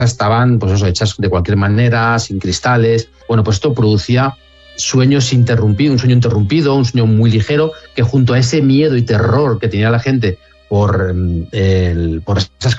estaban pues eso, hechas de cualquier manera, sin cristales. Bueno, pues esto producía sueños interrumpidos, un sueño interrumpido, un sueño muy ligero, que junto a ese miedo y terror que tenía la gente por esas